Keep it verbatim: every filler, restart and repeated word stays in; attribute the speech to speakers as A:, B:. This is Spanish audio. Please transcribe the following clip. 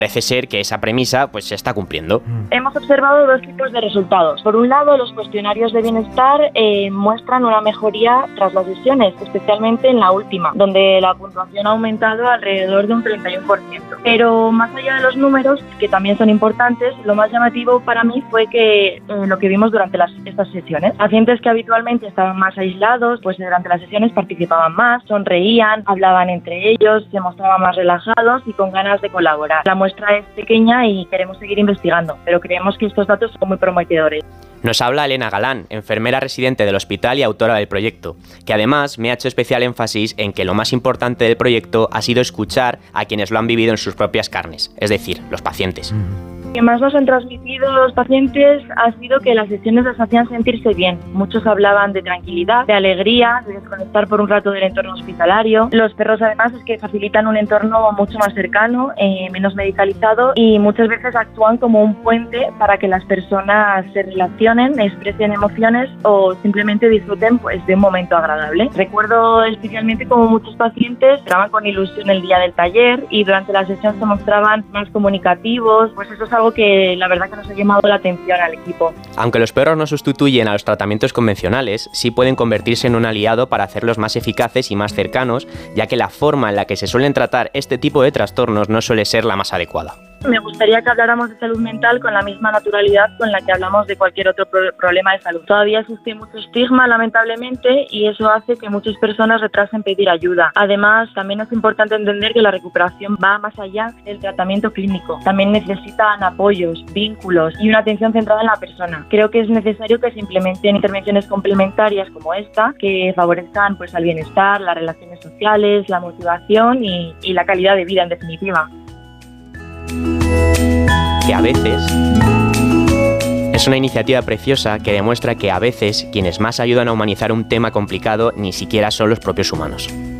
A: Parece ser que esa premisa pues se está cumpliendo.
B: Hemos observado dos tipos de resultados. Por un lado, los cuestionarios de bienestar eh, muestran una mejoría tras las sesiones, especialmente en la última, donde la puntuación ha aumentado alrededor de un treinta y uno por ciento. Pero más allá de los números, que también son importantes, lo más llamativo para mí fue que eh, lo que vimos durante las, estas sesiones. Pacientes que habitualmente estaban más aislados, pues durante las sesiones participaban más, sonreían, hablaban entre ellos, se mostraban más relajados y con ganas de colaborar. La muestra es pequeña y queremos seguir investigando, pero creemos que estos datos son muy prometedores.
A: Nos habla Elena Galán, enfermera residente del hospital y autora del proyecto, que además me ha hecho especial énfasis en que lo más importante del proyecto ha sido escuchar a quienes lo han vivido en sus propias carnes, es decir, los pacientes.
B: Lo que más nos han transmitido los pacientes ha sido que las sesiones les hacían sentirse bien. Muchos hablaban de tranquilidad, de alegría, de desconectar por un rato del entorno hospitalario. Los perros además es que facilitan un entorno mucho más cercano, eh, menos medicalizado y muchas veces actúan como un puente para que las personas se relacionen, expresen emociones o simplemente disfruten pues, de un momento agradable. Recuerdo especialmente como muchos pacientes estaban con ilusión el día del taller y durante la sesión se mostraban más comunicativos, pues eso es algo que la verdad que nos ha llamado la atención al equipo.
A: Aunque los perros no sustituyen a los tratamientos convencionales, sí pueden convertirse en un aliado para hacerlos más eficaces y más cercanos, ya que la forma en la que se suelen tratar este tipo de trastornos no suele ser la más adecuada.
B: Me gustaría que habláramos de salud mental con la misma naturalidad con la que hablamos de cualquier otro pro- problema de salud. Todavía existe mucho estigma, lamentablemente, y eso hace que muchas personas retrasen pedir ayuda. Además, también es importante entender que la recuperación va más allá del tratamiento clínico. También necesitan apoyos, vínculos y una atención centrada en la persona. Creo que es necesario que se implementen intervenciones complementarias como esta, que favorezcan pues, al bienestar, las relaciones sociales, la motivación y, y la calidad de vida, en definitiva.
A: Que a veces es una iniciativa preciosa que demuestra que a veces quienes más ayudan a humanizar un tema complicado ni siquiera son los propios humanos.